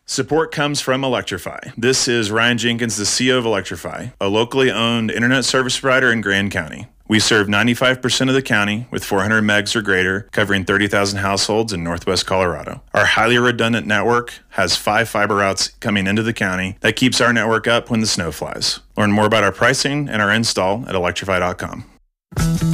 Support comes from Electrify. This is Ryan Jenkins, the CEO of Electrify, a locally owned internet service provider in Grand County. We serve 95% of the county with 400 megs or greater, covering 30,000 households in northwest Colorado. Our highly redundant network has 5 fiber routes coming into the county that keeps our network up when the snow flies. Learn more about our pricing and our install at electrify.com.